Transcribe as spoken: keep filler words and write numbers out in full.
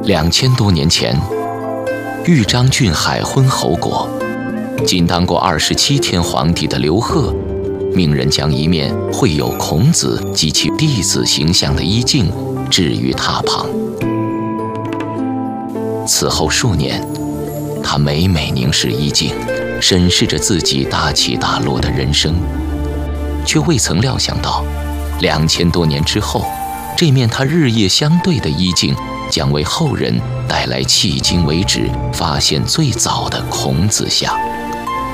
两千多年前，豫章郡海昏侯国，仅当过二十七天皇帝的刘贺，命人将一面绘有孔子及其弟子形象的衣镜置于榻旁。此后数年，他每每凝视衣镜，审视着自己大起大落的人生，却未曾料想到，两千多年之后，这面他日夜相对的衣镜将为后人带来迄今为止发现最早的孔子像。